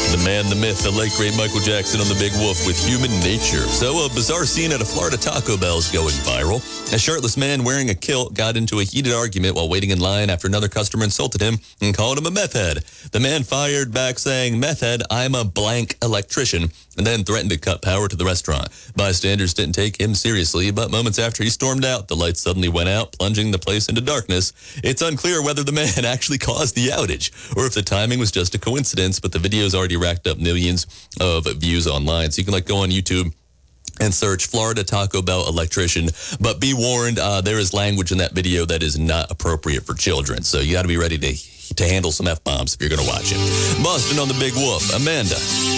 The man, the myth, the late great Michael Jackson on The Big Wolf with Human Nature. So a bizarre scene at a Florida Taco Bell is going viral. A shirtless man wearing a kilt got into a heated argument while waiting in line after another customer insulted him and called him a meth head. The man fired back saying, "Meth head, I'm a blank electrician," and then threatened to cut power to the restaurant. Bystanders didn't take him seriously, but moments after he stormed out, the lights suddenly went out, plunging the place into darkness. It's unclear whether the man actually caused the outage or if the timing was just a coincidence, but the video's already racked up millions of views online. So you can go on YouTube and search Florida Taco Bell electrician. But be warned, there is language in that video that is not appropriate for children. So you got to be ready to handle some F-bombs if you're going to watch it. Boston on The Big Wolf, Amanda.